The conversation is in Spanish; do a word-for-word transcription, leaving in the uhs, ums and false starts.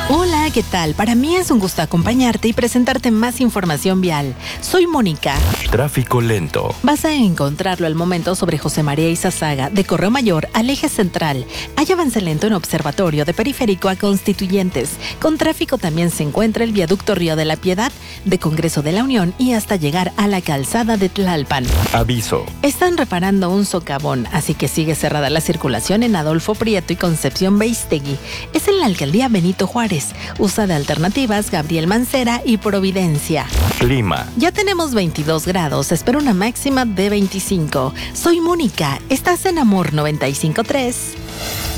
Hola, ¿qué tal? Para mí es un gusto acompañarte y presentarte más información vial. Soy Mónica. Tráfico lento. Vas a encontrarlo al momento sobre José María Izazaga, de Correo Mayor al Eje Central. Hay avance lento en Observatorio, de Periférico a Constituyentes. Con tráfico también se encuentra el viaducto Río de la Piedad, de Congreso de la Unión y hasta llegar a la calzada de Tlalpan. Aviso. Están reparando un socavón, así que sigue cerrada la circulación en Adolfo Prieto y Concepción Beistegui. Es en la alcaldía Benito Juárez. Usa de alternativas Gabriel Mancera y Providencia. Clima. Ya tenemos veintidós grados, espero una máxima de veinticinco. Soy Mónica, estás en Amor noventa y cinco punto tres.